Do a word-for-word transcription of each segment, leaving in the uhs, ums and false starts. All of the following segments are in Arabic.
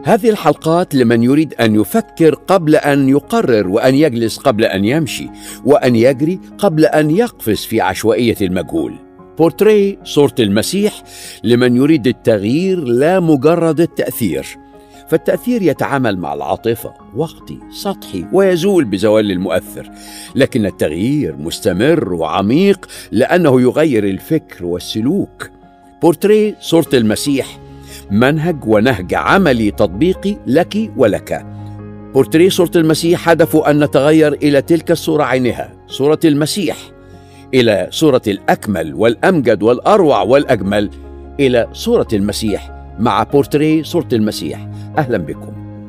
هذه الحلقات لمن يريد أن يفكر قبل أن يقرر، وأن يجلس قبل أن يمشي، وأن يجري قبل أن يقفز في عشوائية المجهول. بورتريه صورة المسيح لمن يريد التغيير لا مجرد التأثير، فالتأثير يتعامل مع العاطفة، وقتي، سطحي، ويزول بزوال المؤثر، لكن التغيير مستمر وعميق لأنه يغير الفكر والسلوك. بورتريه صورة المسيح منهج ونهج عملي تطبيقي لك ولك. بورتريه صورة المسيح هدفه أن نتغير إلى تلك الصورة عينها، صورة المسيح، إلى صورة الأكمل والأمجد والأروع والأجمل، إلى صورة المسيح مع بورتريه صورة المسيح. أهلا بكم.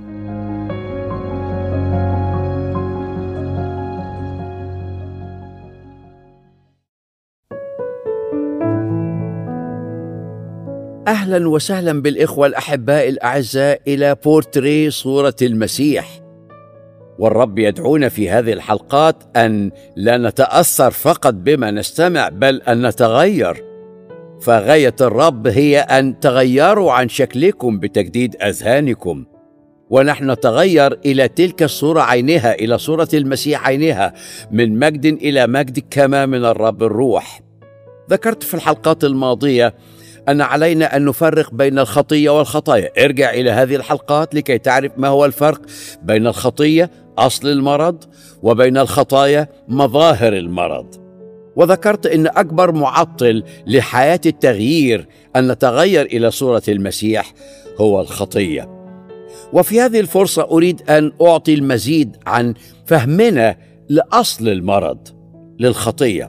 أهلا وسهلا بالإخوة الأحباء الأعزاء إلى بورتريه صورة المسيح. والرب يدعونا في هذه الحلقات أن لا نتأثر فقط بما نستمع، بل أن نتغير. فغاية الرب هي أن تغيروا عن شكلكم بتجديد أذهانكم، ونحن نتغير إلى تلك الصورة عينها، إلى صورة المسيح عينها، من مجد إلى مجد كما من الرب الروح. ذكرت في الحلقات الماضية أن علينا أن نفرق بين الخطية والخطايا. ارجع إلى هذه الحلقات لكي تعرف ما هو الفرق بين الخطية أصل المرض وبين الخطايا مظاهر المرض. وذكرت أن أكبر معطل لحياة التغيير أن نتغير إلى صورة المسيح هو الخطية. وفي هذه الفرصة أريد أن أعطي المزيد عن فهمنا لأصل المرض، للخطية.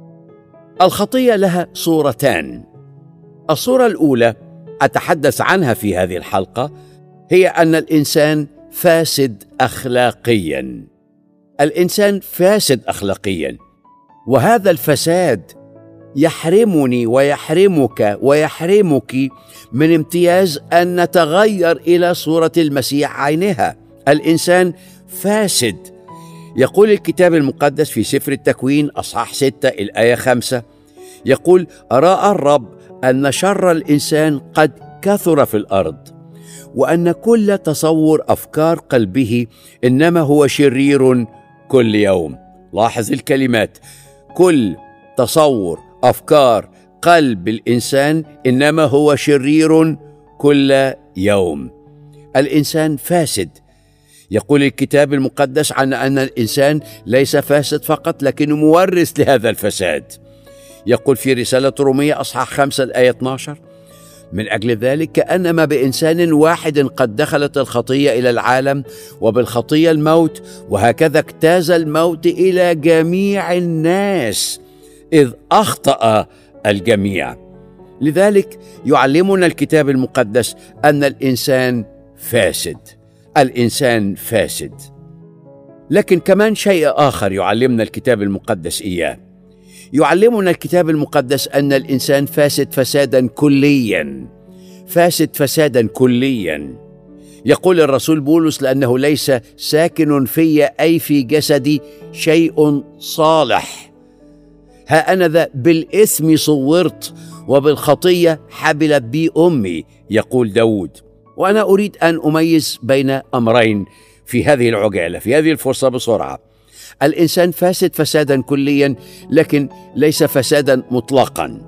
الخطية لها صورتان. الصورة الأولى أتحدث عنها في هذه الحلقة هي أن الإنسان فاسد أخلاقياً. الإنسان فاسد أخلاقياً، وهذا الفساد يحرمني ويحرمك ويحرمك من امتياز أن نتغير إلى صورة المسيح عينها. الإنسان فاسد. يقول الكتاب المقدس في سفر التكوين أصحاح ستة الآية خمسة، يقول: رأى الرب أن شر الإنسان قد كثر في الأرض، وأن كل تصور أفكار قلبه إنما هو شرير كل يوم. لاحظ الكلمات: كل تصور أفكار قلب الإنسان إنما هو شرير كل يوم. الإنسان فاسد. يقول الكتاب المقدس عن أن الإنسان ليس فاسد فقط، لكنه مورث لهذا الفساد. يقول في رسالة رومية أصحاح خمسة الآية اثني عشر: من أجل ذلك كأنما بإنسان واحد قد دخلت الخطية إلى العالم، وبالخطية الموت، وهكذا اجتاز الموت إلى جميع الناس إذ أخطأ الجميع. لذلك يعلمنا الكتاب المقدس أن الإنسان فاسد. الإنسان فاسد. لكن كمان شيء آخر يعلمنا الكتاب المقدس إياه. يعلمنا الكتاب المقدس أن الإنسان فاسد فسادا كليا. فاسد فسادا كليا. يقول الرسول بولس: لأنه ليس ساكن في أي في جسدي شيء صالح. ها أنا ذا بالإثم صورت، وبالخطية حبلت بي أمي، يقول داود. وأنا أريد أن أميز بين أمرين في هذه العجالة، في هذه الفرصة بسرعة. الإنسان فاسد فسادا كليا، لكن ليس فسادا مطلقا.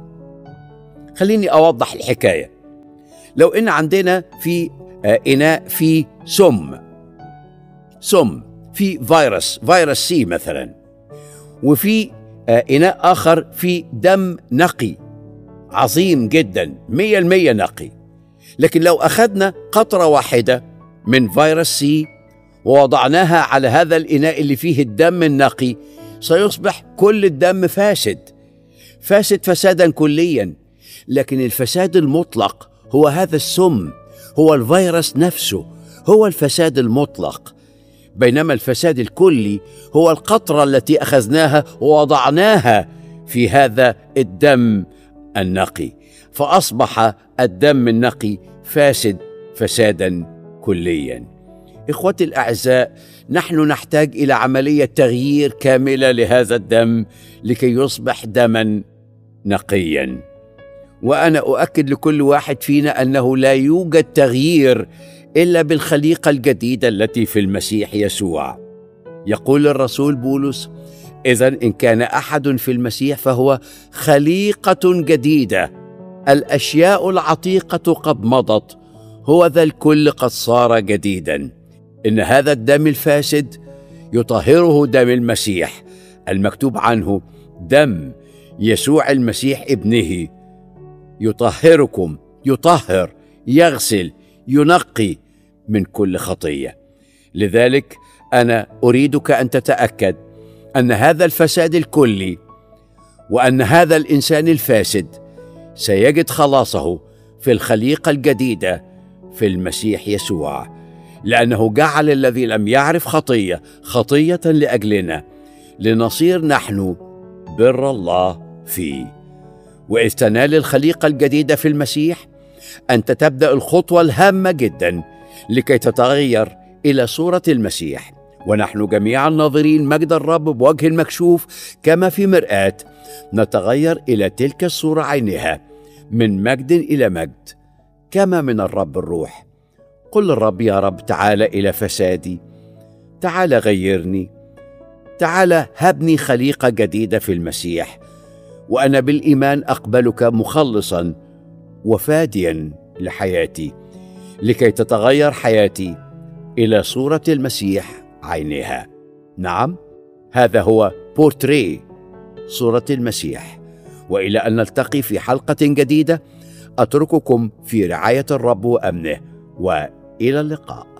خليني أوضح الحكاية. لو إن عندنا في إناء في سم سم في فيروس فيروس سي مثلا، وفي إناء آخر في دم نقي عظيم جدا مية المية نقي، لكن لو أخذنا قطرة واحدة من فيروس سي ووضعناها على هذا الإناء اللي فيه الدم النقي، سيصبح كل الدم فاسد. فاسد فسادا كليا. لكن الفساد المطلق هو هذا السم، هو الفيروس نفسه، هو الفساد المطلق. بينما الفساد الكلي هو القطرة التي أخذناها ووضعناها في هذا الدم النقي، فأصبح الدم النقي فاسد فسادا كليا. إخوتي الأعزاء، نحن نحتاج إلى عملية تغيير كاملة لهذا الدم لكي يصبح دما نقيا. وأنا أؤكد لكل واحد فينا أنه لا يوجد تغيير إلا بالخليقة الجديدة التي في المسيح يسوع. يقول الرسول بولس: إذن إن كان أحد في المسيح فهو خليقة جديدة، الأشياء العتيقة قد مضت، هو ذا الكل قد صار جديدا. إن هذا الدم الفاسد يطهره دم المسيح المكتوب عنه: دم يسوع المسيح ابنه يطهركم، يطهر، يغسل، ينقي من كل خطية. لذلك أنا أريدك أن تتأكد أن هذا الفساد الكلي وأن هذا الإنسان الفاسد سيجد خلاصه في الخليقة الجديدة في المسيح يسوع، لأنه جعل الذي لم يعرف خطية خطية لأجلنا، لنصير نحن بر الله فيه. وإذ تنال الخليقة الجديدة في المسيح، أنت تبدأ الخطوة الهامة جدا لكي تتغير إلى صورة المسيح، ونحن جميعا ناظرين مجد الرب بوجه مكشوف كما في مرآة، نتغير إلى تلك الصورة عينها، من مجد إلى مجد، كما من الرب الروح. قل للرب: يا رب، تعال إلى فسادي، تعال غيرني، تعال هبني خليقة جديدة في المسيح، وأنا بالإيمان أقبلك مخلصا وفاديا لحياتي، لكي تتغير حياتي إلى صورة المسيح عينها. نعم، هذا هو بورتريه، صورة المسيح. وإلى أن نلتقي في حلقة جديدة، أترككم في رعاية الرب وأمنه، وإلى اللقاء.